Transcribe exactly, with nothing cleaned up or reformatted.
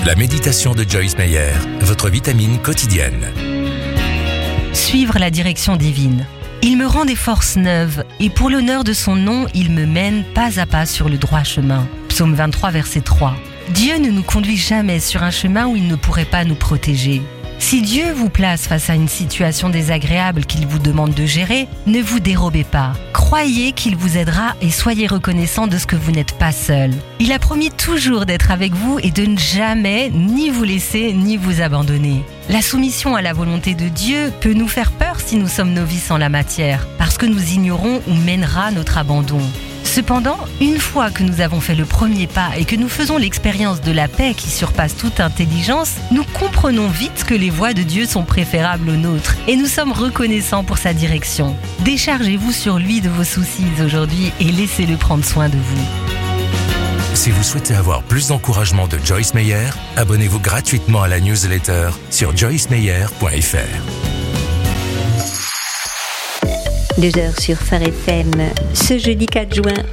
La méditation de Joyce Meyer, votre vitamine quotidienne. Suivre la direction divine. Il me rend des forces neuves, et pour l'honneur de son nom, il me mène pas à pas sur le droit chemin. Psaume vingt-trois, verset trois. Dieu ne nous conduit jamais sur un chemin où il ne pourrait pas nous protéger. Si Dieu vous place face à une situation désagréable qu'il vous demande de gérer, ne vous dérobez pas. Croyez qu'il vous aidera et soyez reconnaissant de ce que vous n'êtes pas seul. Il a promis toujours d'être avec vous et de ne jamais ni vous laisser ni vous abandonner. La soumission à la volonté de Dieu peut nous faire peur si nous sommes novices en la matière, parce que nous ignorons où mènera notre abandon. Cependant, une fois que nous avons fait le premier pas et que nous faisons l'expérience de la paix qui surpasse toute intelligence, nous comprenons vite que les voies de Dieu sont préférables aux nôtres et nous sommes reconnaissants pour sa direction. Déchargez-vous sur lui de vos soucis aujourd'hui et laissez-le prendre soin de vous. Si vous souhaitez avoir plus d'encouragement de Joyce Meyer, abonnez-vous gratuitement à la newsletter sur joyce meyer point f r. deux heures sur Phare F M, ce jeudi quatre juin.